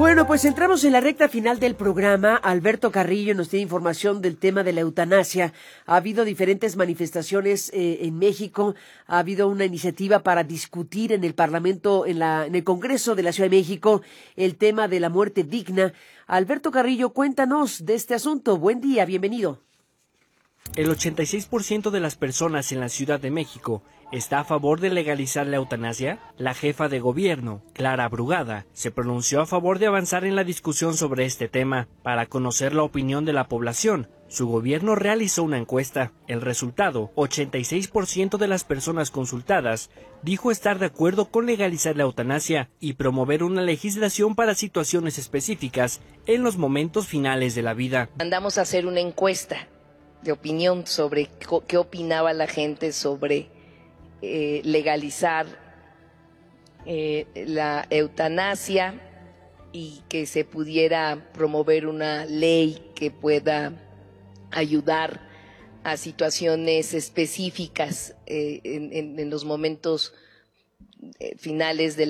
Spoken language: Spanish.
Bueno, pues entramos en la recta final del programa. Alberto Carrillo nos tiene información del tema de la eutanasia. Ha habido diferentes manifestaciones en México. Ha habido una iniciativa para discutir en el Parlamento, en el Congreso de la Ciudad de México, el tema de la muerte digna. Alberto Carrillo, cuéntanos de este asunto. Buen día, bienvenido. El 86% de las personas en la Ciudad de México está a favor de legalizar la eutanasia. La jefa de gobierno, Clara Brugada, se pronunció a favor de avanzar en la discusión sobre este tema. Para conocer la opinión de la población, su gobierno realizó una encuesta. El resultado, 86% de las personas consultadas dijo estar de acuerdo con legalizar la eutanasia y promover una legislación para situaciones específicas en los momentos finales de la vida. Mandamos a hacer una encuesta de opinión sobre qué opinaba la gente sobre legalizar la eutanasia y que se pudiera promover una ley que pueda ayudar a situaciones específicas en los momentos finales de